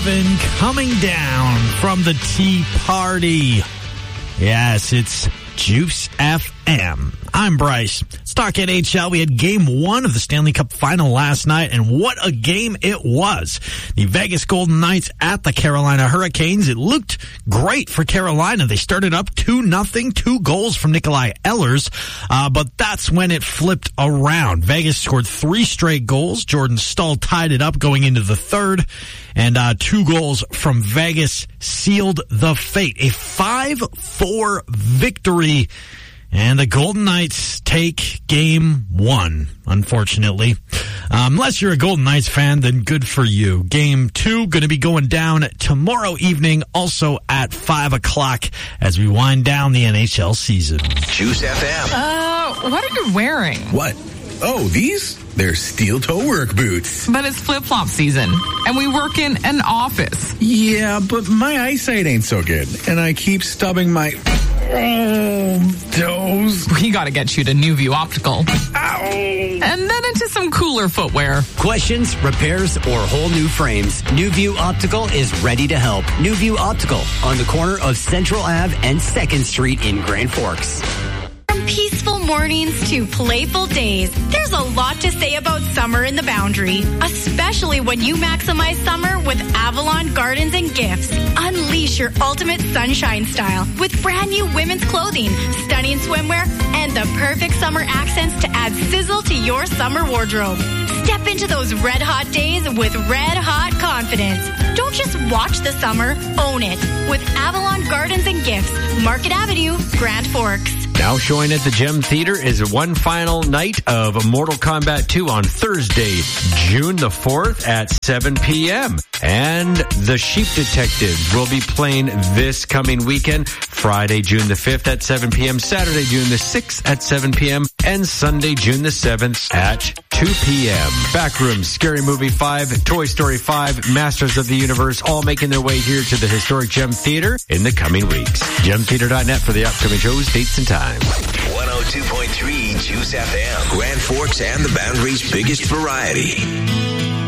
7 coming down from the Tea Party. Yes, it's Juice FM. I'm Bryce. Let's talk NHL. We had Game 1 of the Stanley Cup Final last night, and what a game it was. The Vegas Golden Knights at the Carolina Hurricanes. It looked great for Carolina. They started up 2-0, 2 goals from Nikolai Ehlers, but that's when it flipped around. Vegas scored 3 straight goals. Jordan Staal tied it up going into the third, and 2 goals from Vegas sealed the fate. A 5-4 victory. And the Golden Knights take Game 1, unfortunately. Unless you're a Golden Knights fan, then good for you. Game 2 going to be going down tomorrow evening, also at 5 o'clock as we wind down the NHL season. Juice FM. What are you wearing? What? Oh, these? They're steel-toe work boots. But it's flip-flop season, and we work in an office. Yeah, but my eyesight ain't so good, and I keep stubbing my toes. We gotta get you to New View Optical. Ow. And then into some cooler footwear. Questions, repairs, or whole new frames. New View Optical is ready to help. New View Optical on the corner of Central Ave and 2nd Street in Grand Forks. From peaceful mornings to playful days, there's a lot to say about summer in the Boundary, especially when you maximize summer with Avalon Gardens and Gifts. Unleash your ultimate sunshine style with brand new women's clothing, stunning swimwear, and the perfect summer accents to add sizzle to your summer wardrobe. Step into those red hot days with red hot confidence. Don't just watch the summer, own it with Avalon Gardens and Gifts, Market Avenue, Grand Forks. Now showing at the Gem Theater is one final night of Mortal Kombat 2 on Thursday, June the 4th at 7 p.m. And The Sheep Detectives will be playing this coming weekend, Friday, June the 5th at 7 p.m., Saturday, June the 6th at 7 p.m., and Sunday, June the 7th at 2 p.m. Backrooms, Scary Movie 5, Toy Story 5, Masters of the Universe, all making their way here to the historic Gem Theater in the coming weeks. GemTheater.net for the upcoming shows, dates, and times. 102.3 Juice FM. Grand Forks and the Boundary's biggest variety.